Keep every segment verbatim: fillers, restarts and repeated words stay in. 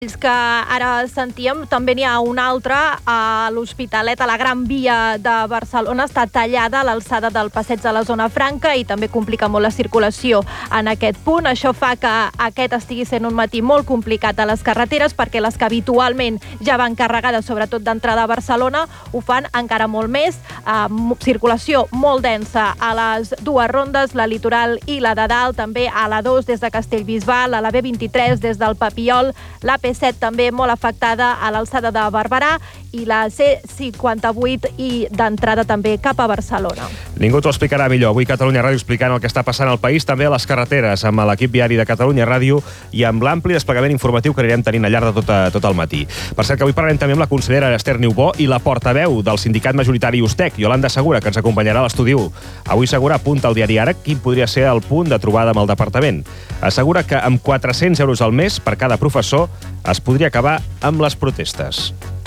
que ara sentíem, també n'hi ha una altra a l'Hospitalet, a la Gran Via de Barcelona. Està tallada a l'alçada del passeig de la Zona Franca i també complica molt la circulació en aquest punt. Això fa que aquest estigui sent un matí molt complicat a les carreteres, perquè les que habitualment ja van carregades, sobretot d'entrada a Barcelona, ho fan encara molt més. Uh, circulació molt densa a les dues rondes, la Litoral i la de Dalt, també a la dos des de Castellbisbal, a la B vint-i-tres des del Papiol, la P set també molt afectada a l'alçada de Barberà i la C cinquanta-vuit i d'entrada també cap a Barcelona. Ningú t'ho explicarà millor. Avui Catalunya Ràdio explicant el que està passant al país, també a les carreteres, amb l'equip viari de Catalunya Ràdio i amb l'ampli desplegament informatiu que anirem tenint al llarg de tot, a, tot el matí. Per cert, que avui parlarem també amb la consellera Esther Niubó i la portaveu del sindicat majoritari Ustec, Yolanda Segura, que ens acompanyarà a l'estudi u. Avui Segura apunta al diari Ara quin podria ser el punt de trobada amb el departament. Assegura que amb quatre-cents euros al mes per cada professor es podria acabar amb les protestes.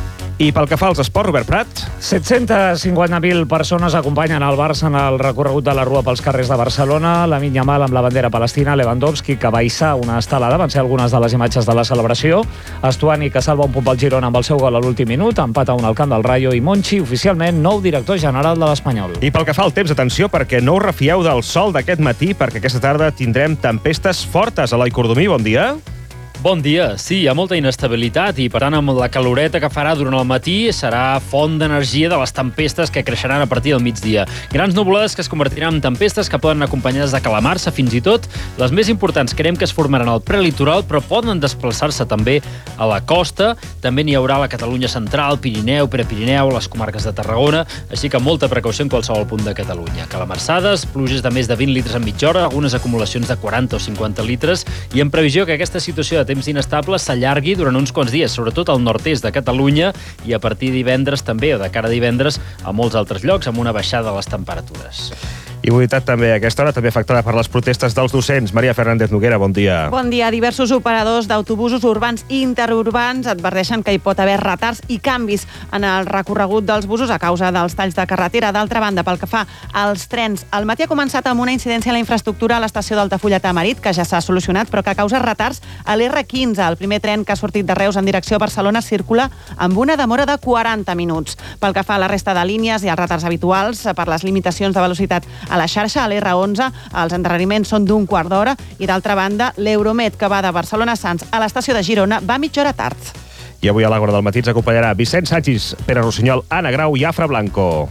I pel que fa als esports, Robert Prat? set-cents cinquanta mil persones acompanyen el Barça en el recorregut de la Rua pels carrers de Barcelona. Lamine Yamal amb la bandera palestina, Lewandowski, que va hissar una estelada, van ser algunes de les imatges de la celebració. Estuani, que salva un punt pel Girona amb el seu gol a l'últim minut, empat a un al camp del Rayo, i Monchi, oficialment nou director general de l'Espanyol. I pel que fa al temps, atenció, perquè no us refieu del sol d'aquest matí, perquè aquesta tarda tindrem tempestes fortes. Eloi Cordomí, bon dia. Bon dia. Sí, hi ha molta inestabilitat i, per tant, amb la caloreta que farà durant el matí serà font d'energia de les tempestes que creixeran a partir del migdia. Grans nuvolades que es convertiran en tempestes que poden acompanyades de calamarsa, fins i tot. Les més importants creiem que es formaran al prelitoral, però poden desplaçar-se també a la costa. També n'hi haurà a la Catalunya central, Pirineu, Prepirineu, les comarques de Tarragona, així que molta precaució en qualsevol punt de Catalunya. Calamarsades, pluges de més de vint litres en mitja hora, algunes acumulacions de quaranta o cinquanta litres, i en previsió que aquesta situació de temps inestable s'allargui durant uns quants dies, sobretot al nord-est de Catalunya, i a partir de divendres també, o de cara a divendres, a molts altres llocs, amb una baixada de les temperatures. I mobilitat també a aquesta hora, també afectada per les protestes dels docents. Maria Fernández Noguera, bon dia. Bon dia. Diversos operadors d'autobusos urbans i interurbans adverteixen que hi pot haver retards i canvis en el recorregut dels busos a causa dels talls de carretera. D'altra banda, pel que fa als trens, el matí ha començat amb una incidència a la infraestructura a l'estació d'Altafulla Tamarit, que ja s'ha solucionat, però que causa retards a l'R quinze. El primer tren que ha sortit de Reus en direcció a Barcelona circula amb una demora de quaranta minuts. Pel que fa a la resta de línies i els retards habituals per les limitacions de velocitat a la xarxa, a l'R onze, els endarreriments són d'un quart d'hora i, d'altra banda, l'Euromed, que va de Barcelona a Sants a l'estació de Girona, va mitja hora tard. I avui a l'Àgora del Matí ens acompanyarà Vicent Sanchis, Pere Rossinyol, Anna Grau i Afra Blanco.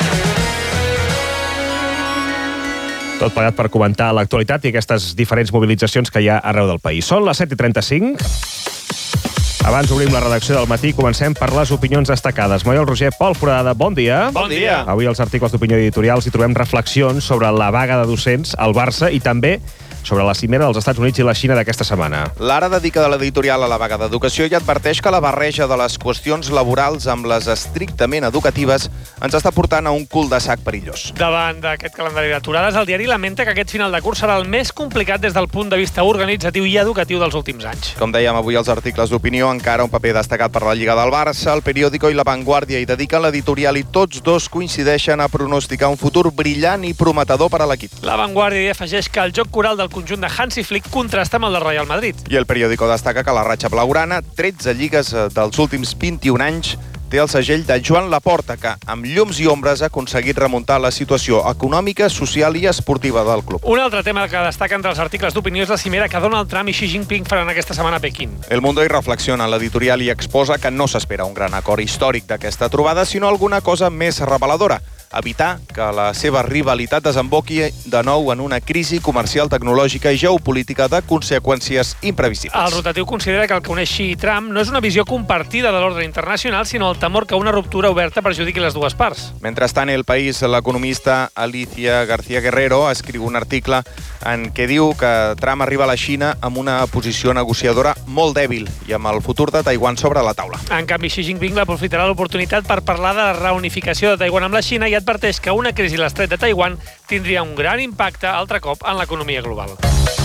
Tot plegat per comentar l'actualitat i aquestes diferents mobilitzacions que hi ha arreu del país. Són les set i trenta-cinc. Abans obrim la redacció del matí i comencem per les opinions destacades. Maiol Roger, Pol Foradada, bon dia. Bon dia. Avui als articles d'opinió editorials hi trobem reflexions sobre la vaga de docents al Barça i també sobre la cimera dels Estats Units i la Xina d'aquesta setmana. L'Ara dedica de l'editorial a la vaga d'educació i adverteix que la barreja de les qüestions laborals amb les estrictament educatives ens està portant a un cul-de-sac perillós. Davant d'aquest calendari d'aturades, el diari lamenta que aquest final de curs serà el més complicat des del punt de vista organitzatiu i educatiu dels últims anys. Com dèiem avui als articles d'opinió, encara un paper destacat per la Lliga del Barça, el Periódico i la Vanguardia hi dediquen l'editorial i tots dos coincideixen a pronosticar un futur brillant i prometedor per a l'equip. La Vanguardia hi afegeix que el joc coral del conjunt de Hansi Flick contrasta amb el del Real Madrid. I el Periódico destaca que la ratxa blaugrana, tretze lligues dels últims vint-i-un anys, té el segell de Joan Laporta, que amb llums i ombres ha aconseguit remuntar la situació econòmica, social i esportiva del club. Un altre tema que destaca entre els articles d'opinió és la cimera que Donald Trump i Xi Jinping faran aquesta setmana a Pequín. El Mundo hi reflexiona en l'editorial i exposa que no s'espera un gran acord històric d'aquesta trobada, sinó alguna cosa més reveladora: evitar que la seva rivalitat desemboqui de nou en una crisi comercial, tecnològica i geopolítica de conseqüències imprevisibles. El rotatiu considera que el que uneix Xi i Trump no és una visió compartida de l'ordre internacional, sinó el temor que una ruptura oberta perjudiqui les dues parts. Mentrestant, El País, l'economista Alicia García Guerrero escriu un article en què diu que Trump arriba a la Xina amb una posició negociadora molt dèbil i amb el futur de Taiwan sobre la taula. En canvi, Xi Jinping aprofitarà l'oportunitat per parlar de la reunificació de Taiwan amb la Xina i adverteix que una crisi a l'estret de Taiwan tindria un gran impacte, altre cop, en l'economia global.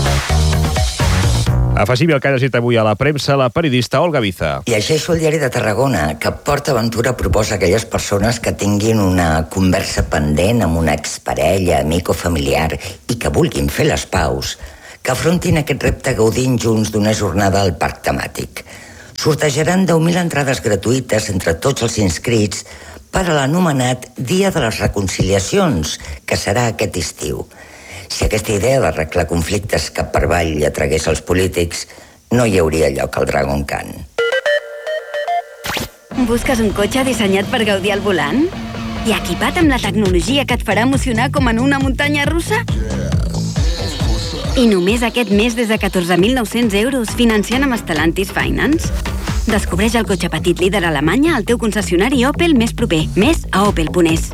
Afegim el que ha llegit avui a la premsa la periodista Olga Biza. Llegeixo el diari de Tarragona que PortAventura proposa a aquelles persones que tinguin una conversa pendent amb una exparella, amic o familiar i que vulguin fer les paus, que afrontin aquest repte gaudint junts d'una jornada al parc temàtic. sortejaran deu mil entrades gratuïtes entre tots els inscrits per a l'anomenat Dia de les Reconciliacions, que serà aquest estiu. Si aquesta idea d'arreglar conflictes cap per avall atragués els polítics, no hi hauria lloc al Dragon Khan. Busques un cotxe dissenyat per gaudir al volant? I equipat amb la tecnologia que et farà emocionar com en una muntanya russa? I només aquest mes des de catorze mil nou-cents euros financiant amb Stellantis Finance? Descobreix el cotxe petit líder a Alemanya al teu concessionari Opel més proper. Més a opel punt es.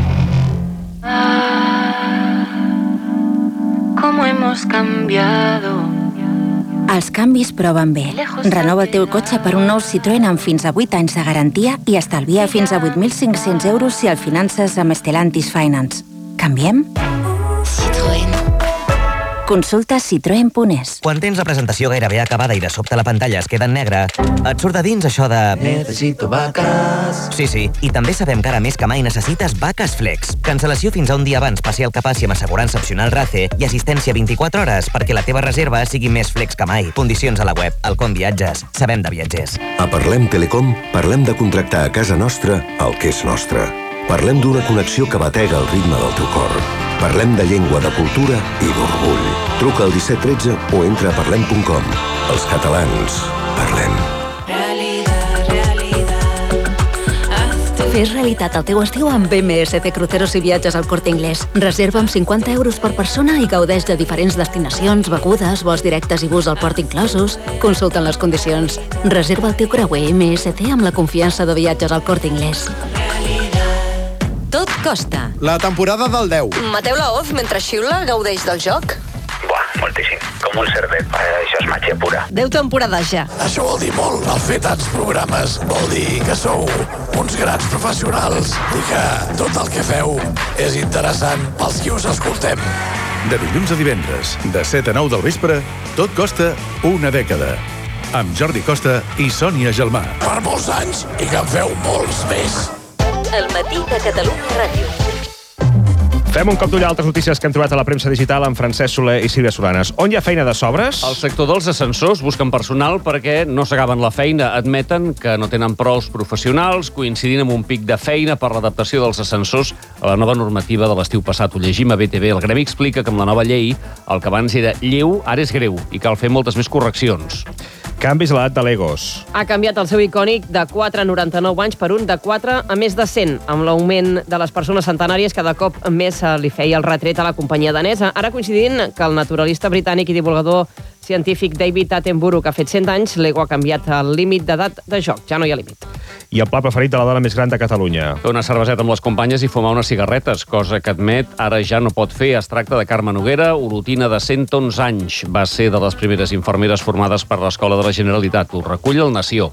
¿Cómo hemos cambiado? Els canvis proven bé. Renova el teu cotxe per un nou Citroën amb fins a vuit anys de garantia i estalvia fins a vuit mil cinc-cents euros si el finances amb Stellantis Finance. Canviem? Citroën. Consulta citroen punt es. Quan tens la presentació gairebé acabada i de sobte la pantalla es queda en negre, et surt de dins això de... Necessito vaques. Sí, sí, i també sabem que ara més que mai necessites Vaques Flex. Cancel·lació fins a un dia abans, passi el que passi amb assegurança opcional RACE i assistència vint-i-quatre hores perquè la teva reserva sigui més flex que mai. Condicions a la web. Alcom Viatges. Sabem de viatgers. A Parlem Telecom parlem de contractar a casa nostra el que és nostre. Parlem d'una connexió que batega el ritme del teu cor. Parlem de llengua, de cultura i d'orgull. Truca al disset tretze o entra a parlem punt com. Els catalans parlem. Fes realitat el teu estiu amb M S C Cruceros i Viatges al Corte Inglés. Reserva amb cinquanta euros per persona i gaudeix de diferents destinacions, begudes, vols directes i bus al port inclosos. Consulta les condicions. Reserva el teu creuer M S C amb la confiança de Viatges al Corte Inglés. Tot costa. La temporada del deu. Mateu Laoz, mentre xiula, gaudeix del joc? Buah, moltíssim. Com un cervet. Això és màgia pura. Deu temporades ja. Això vol dir molt. El fer tants programes vol dir que sou uns grans professionals i que tot el que feu és interessant pels qui us escoltem. De dilluns a divendres, de set a nou del vespre, tot costa una dècada. Amb Jordi Costa i Sònia Gelmà. Per molts anys i que en feu molts més. El matí de Catalunya Ràdio. Fem un cop d'ull a altres notícies que hem trobat a la premsa digital amb Francesc Soler i Sílvia Solanes. On hi ha feina de sobres? El sector dels ascensors busquen personal perquè no s'acaben la feina. Admeten que no tenen prous professionals, coincidint amb un pic de feina per l'adaptació dels ascensors a la nova normativa de l'estiu passat. Ho llegim a B T V. El gremi explica que amb la nova llei el que abans era lleu ara és greu i cal fer moltes més correccions. Canvis a l'edat de l'Egos. Ha canviat el seu icònic de quatre a noranta-nou anys per un de quatre a més de cent. Amb l'augment de les persones centenàries, cada cop més li feia el retret a la companyia danesa. Ara coincidint que el naturalista britànic i divulgador científic David Attenborough, que ha fet cent anys, l'Ego ha canviat el límit d'edat de joc. Ja no hi ha límit. I el pla preferit de la dona més gran de Catalunya. Fer una cerveseta amb les companyes i fumar unes cigarretes, cosa que admet ara ja no pot fer. Es tracta de Carme Noguera, orotina de cent onze anys. Va ser de les primeres infermeres formades per l'Escola de la Generalitat. Ho recull el Nació.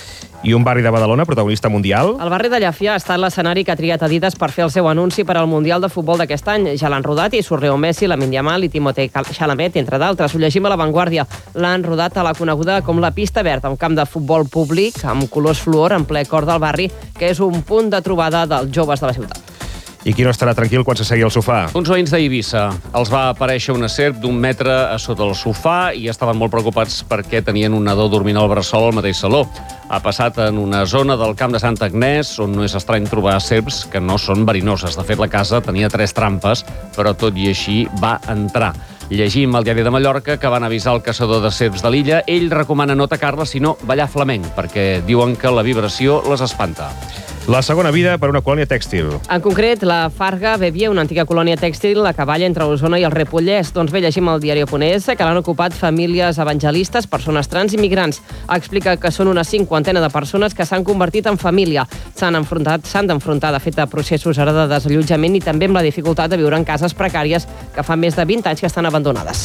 I un barri de Badalona, protagonista mundial? El barri de Llafia ha estat l'escenari que ha triat Adidas per fer el seu anunci per al Mundial de Futbol d'aquest any. Ja l'han rodat i surt Leo Messi, Lamine Yamal i Timothée Chalamet, entre d'altres. Ho llegim a La Vanguardia. L'han rodat a la coneguda com la Pista Verda, un camp de futbol públic amb colors fluor en ple cor del barri, que és un punt de trobada dels joves de la ciutat. I qui no estarà tranquil quan s'assegui al sofà? Uns veïns d'Eivissa. Els va aparèixer una serp d'un metre a sota del sofà i estaven molt preocupats perquè tenien un nadó dormint al bressol al mateix saló. Ha passat en una zona del camp de Sant Agnès on no és estrany trobar serps que no són verinoses. De fet, la casa tenia tres trampes, però tot i així va entrar. Llegim al Diari de Mallorca que van avisar el caçador de serps de l'illa. Ell recomana no atacar-la, sinó ballar flamenc, perquè diuen que la vibració les espanta. La segona vida per una colònia tèxtil. En concret, la Farga Bevier, una antiga colònia tèxtil a cavall entre Osona i el Ripollès. Doncs bé, llegim al diari punt es que l'han ocupat famílies evangelistes, persones trans i migrants. Explica que són una cinquantena de persones que s'han convertit en família. S'han enfrontat, s'han d'enfrontar, de fet, a processos ara de desallotjament i també amb la dificultat de viure en cases precàries que fa més de vint anys que estan abandonades.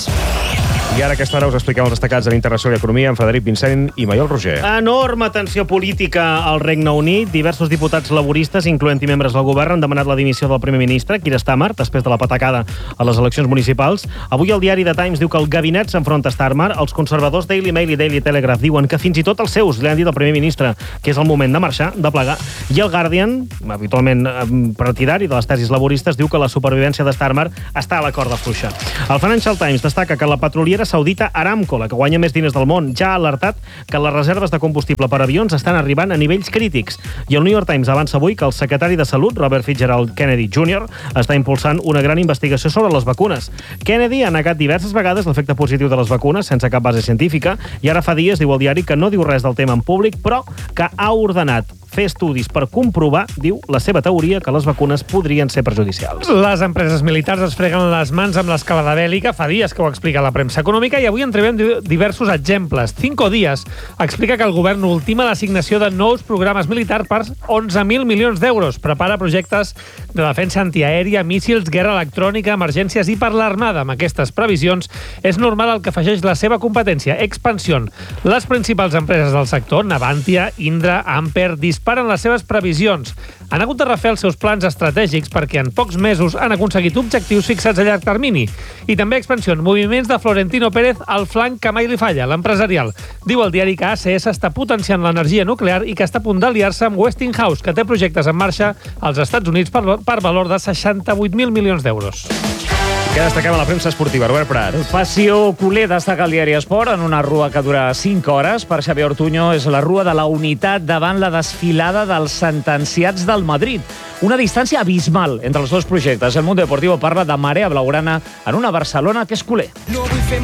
I ara a aquesta hora us expliquem els destacats de l'Internacional i Economia amb Frederic Vincent i Maiol Roger. Enorme tensió política al Regne Unit. Diversos diputats laboristes, incloent-hi membres del govern, han demanat la dimissió del primer ministre, Keir Starmer, després de la patacada a les eleccions municipals. Avui el diari The Times diu que el gabinet s'enfronta a Starmer. Els conservadors Daily Mail i Daily Telegraph diuen que fins i tot els seus li han dit al primer ministre que és el moment de marxar, de plegar. I el Guardian, habitualment partidari de les tesis laboristes, diu que la supervivència de Starmer està a la corda fluixa. El Financial Times destaca que la petroliera saudita Aramco, la que guanya més diners del món, ja ha alertat que les reserves de combustible per avions estan arribant a nivells crítics. I el New York Times avança avui que el secretari de Salut, Robert Fitzgerald Kennedy júnior, està impulsant una gran investigació sobre les vacunes. Kennedy ha negat diverses vegades l'efecte positiu de les vacunes sense cap base científica i ara fa dies diu al diari que no diu res del tema en públic, però que ha ordenat fer estudis per comprovar, diu, la seva teoria que les vacunes podrien ser perjudicials. Les empreses militars es freguen les mans amb l'escalada bèl·lica. Fa dies que ho explica la premsa econòmica i avui en trobem diversos exemples. Cinco Días explica que el govern ultima l'assignació de nous programes militars per onze mil milions d'euros. Prepara projectes de defensa antiaèria, míssils, guerra electrònica, emergències i per l'Armada. Amb aquestes previsions és normal el que afegeix la seva competència, Expansión. Les principals empreses del sector, Navantia, Indra, Amper, disparen les seves previsions. Han hagut de refer els seus plans estratègics perquè en pocs mesos han aconseguit objectius fixats a llarg termini. I també Expansión, moviments de Florentino Pérez al flanc que mai li falla, l'empresarial. Diu el diari que A C S està potenciant l'energia nuclear i que està a punt d'aliar-se amb Westinghouse, que té projectes en marxa als Estats Units per, per valor de seixanta-vuit mil milions d'euros. Què destaquem a la premsa esportiva, Robert Prat? Passió culer destaca el diari Esport en una rua que dura cinc hores. Per Xavier Ortuño és la rua de la unitat davant la desfilada dels sentenciats del Madrid. Una distància abismal entre els dos projectes. El Mundo Deportivo parla de marea blaugrana en una Barcelona que és culer. No vull fer